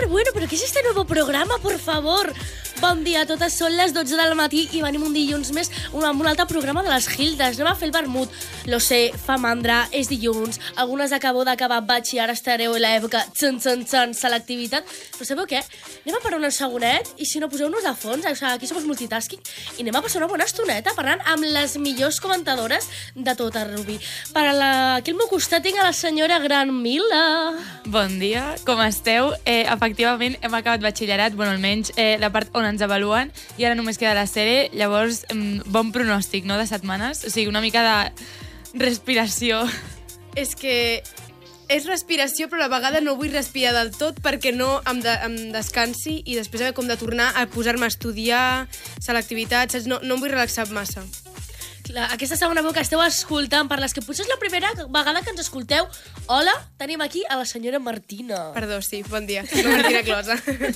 pero ¿qué es este nuevo programa, por favor? Bon dia a totes, són les 12 del matí i venim un dilluns més amb un altre programa de les Hildes. Anem a fer el vermut. Lo sé, fa mandra, és dilluns, algunes acabo d'acabar batx i ara estareu en l'època selectivitat. Però sabeu què? Anem a parar un segonet i si no, poseu-nos a fons, o sigui, aquí som multitasking, i anem a passar una bona estoneta parlant amb les millors comentadores de tot el Rubí. Aquí al meu costat tinc a la senyora Gran Mila. Bon dia, com esteu? Efectivament, hem acabat batxillerat, bueno, almenys la part on ens avaluen, i ara només queda la sèrie, llavors, bon pronòstic, no?, de setmanes. O sigui, una mica de respiració. És que és respiració, però a la vegada no vull respirar del tot perquè no em descansi i després haver com de tornar a posar-me a estudiar, selectivitat, saps? No em vull relaxar massa. Clar, aquesta segona veu que esteu escoltant, per les que potser és la primera vegada que ens escolteu, hola, tenim aquí a la senyora Martina. Perdó, sí, bon dia. La Martina Closa.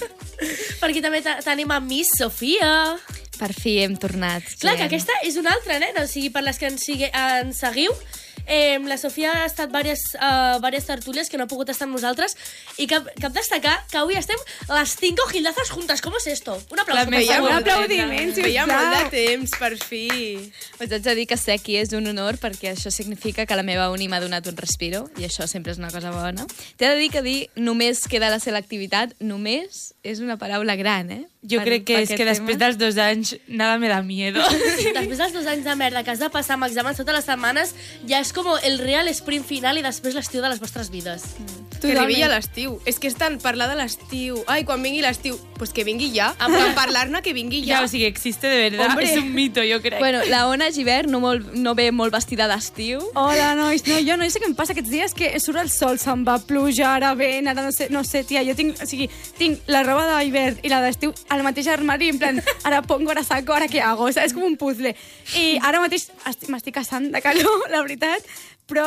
Per aquí també tenim a Miss Sofia. Per fi hem tornat. Clar, que aquesta és una altra nena, o sigui, per les que ens seguiu, la Sofia ha estat diverses tertúlies que no ha pogut estar amb nosaltres i cap destacar que avui estem les 5 Gildazas juntas. ¿Cómo es esto? Un aplauso. Un aplaudiment, sisplau. Feia molt de temps, per fi. Us haig de dir que ser aquí és un honor perquè això significa que la meva uni m'ha donat un respiro i això sempre és una cosa bona. T'he de dir que dir només queda la selectivitat, només és una paraula gran, eh? Jo crec que és que després dels 2 anys nada me da miedo. Després dels 2 anys de merda que has de passar amb exàmens totes les setmanes, ja és com el real sprint final i després l'estiu de les vostres vides. Que arribi ja l'estiu. És que és tant parlar de l'estiu. Ai, quan vingui l'estiu. Pues que vingui ja. En parlar-ne que vingui ja. Ja, o sigui, existe de verdad. Hombre. És un mito, jo crec. Bueno, la Ona Givert no ve molt vestida d'estiu. Hola, nois. No, jo no sé què em passa aquests dies, que surt el sol, se'n va pluja, ara vent, ara no sé, tia, jo tinc la roba d'hivern i la d'estiu al mateix armari, en plan, ara pongo, ara saco, ara què hago? O sigui, és com un puzzle. I ara mateix m'estic cansant de calor, la veritat, però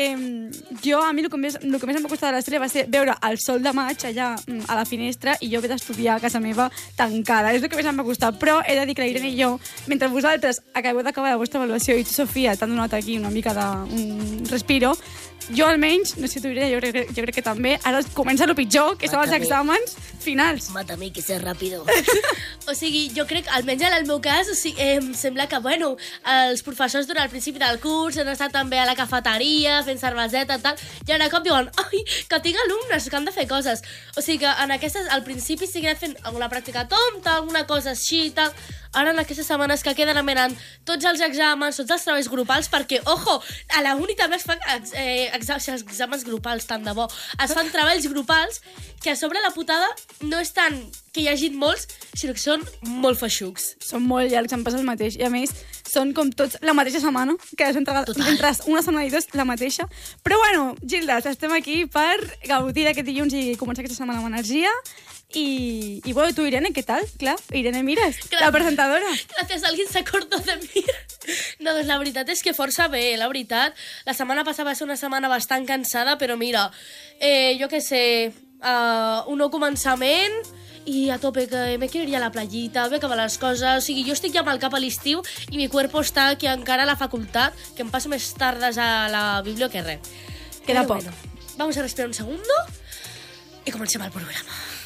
a mi el que més em va costar de la sèrie va ser veure el sol de maig allà a la finestra i jo haver d'estudiar a casa meva tancada. És el que més em va costar. Però he de dir que la Irene i jo, mentre vosaltres acabeu d'acabar la vostra avaluació i tu, Sofia, t'han donat aquí una mica d'un respiro, jo almenys, no sé tu, Irene, jo crec que també, ara comença el pitjor, que són els exàmens finals. Mata-me, que sé ràpido. O sigui, jo crec, almenys en el meu cas, em sembla que, bueno, els professors durant el principi del curs han estat també a la cafeteria, fent cerveseta i tal, i ara de cop diuen, ai, que tinc alumnes, que han de fer coses. O sigui que en aquestes, al principi sí que he anat fent alguna pràctica tonta, alguna cosa així i tal. Ara en aquestes setmanes que queden amenant tots els exàmens, tots els treballs grupals, perquè, ojo, a la uni també es fan exàmens grupals, tant de bo. Es fan treballs grupals que a sobre la putada no és tant que hi hagi molts, sinó que són molt feixucs. Són molt llargs, em passa el mateix. I a més, són com tots la mateixa setmana, que has entregat entre una setmana i 2 la mateixa. Però bueno, Gildas, estem aquí per gaudir d'aquest dilluns i començar aquesta setmana amb energia. Y bueno, tú, Irene, ¿qué tal? Claro, Irene Miras, la presentadora. Gracias, alguien se acordó de mi. No, doncs la veritat és que força bé, la veritat. La setmana passada va ser una setmana bastant cansada, però mira, jo què sé, un nou començament i a tope, que me quiero ir a la playita, ve acabar les coses. O sigui, jo estic ja amb el cap a l'estiu i mi cuerpo està aquí encara a la facultat, que em passo més tardes a la biblioteca que res. Queda poc. Bueno, vamos a respirar un segundo y comencem el programa.